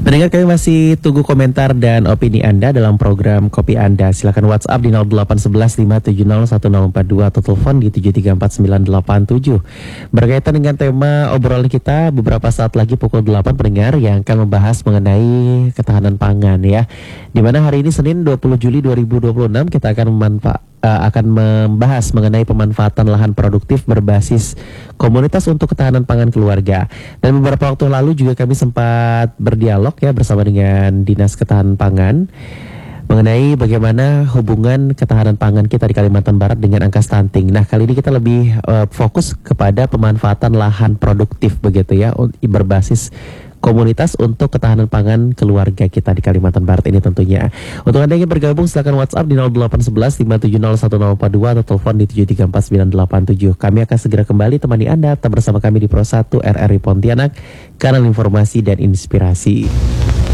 Pendengar, kami masih tunggu komentar dan opini Anda dalam program Kopi Anda. Silakan WhatsApp di 0811 570 1042 atau telepon di 7349987. Berkaitan dengan tema obrolan kita beberapa saat lagi pukul 8, pendengar, yang akan membahas mengenai ketahanan pangan ya. Dimana hari ini Senin 20 Juli 2026 kita akan membahas mengenai pemanfaatan lahan produktif berbasis komunitas untuk ketahanan pangan keluarga. Dan beberapa waktu lalu juga kami sempat berdialog ya bersama dengan Dinas Ketahanan Pangan mengenai bagaimana hubungan ketahanan pangan kita di Kalimantan Barat dengan angka stunting. Nah, kali ini kita lebih fokus kepada pemanfaatan lahan produktif begitu ya, berbasis komunitas untuk ketahanan pangan keluarga kita di Kalimantan Barat ini tentunya. Untuk Anda yang ingin bergabung, silakan WhatsApp di 0811 570 1042 atau telepon di 7349987. Kami akan segera kembali temani Anda tetap bersama kami di Pro 1 RRI Pontianak, kanal informasi dan inspirasi.